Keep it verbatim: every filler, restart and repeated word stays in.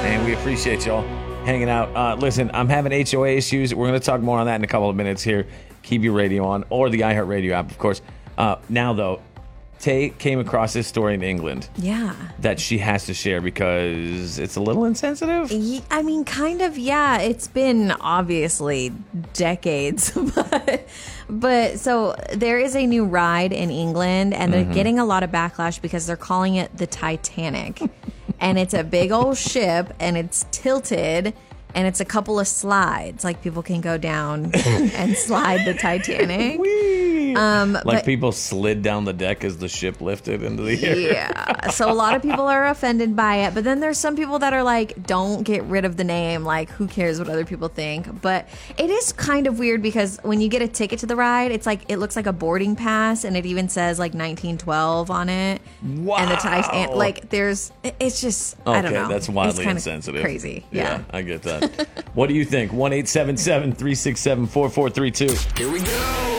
And we appreciate y'all hanging out. Uh, listen, I'm having H O A issues. We're going to talk more on that in a couple of minutes here. Keep your radio on, or the iHeartRadio app, of course. Uh, now, though, Tay came across this story in England. Yeah. That she has to share because it's a little insensitive. I mean, kind of, yeah. It's been obviously decades, but but so there is a new ride in England, and they're mm-hmm. getting a lot of backlash because they're calling it the Titanic, and it's a big old ship, and it's tilted. And it's a couple of slides, like people can go down and slide the Titanic. Um, like but, people slid down the deck as the ship lifted into the air. Yeah. So a lot of people are offended by it. But then there's some people that are like, don't get rid of the name. Like, who cares what other people think? But it is kind of weird because when you get a ticket to the ride, it's like, it looks like a boarding pass. And it even says like nineteen twelve on it. Wow. And the Titanic, like, there's, it's just, okay, I don't know. That's wildly it's insensitive. Crazy. Yeah. yeah, I get that. What do you think? one eight seven seven, three six seven, four four three two. Here we go.